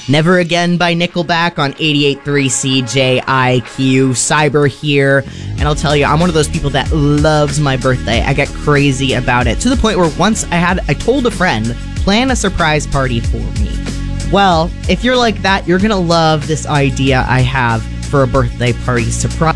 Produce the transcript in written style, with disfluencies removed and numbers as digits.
Never Again by Nickelback on 88.3 CJIQ. Cyber here. And I'll tell you, I'm one of those people that loves my birthday. I get crazy about it, to the point where once I told a friend, plan a surprise party for me. Well, if you're like that, you're gonna love this idea I have for a birthday party surprise.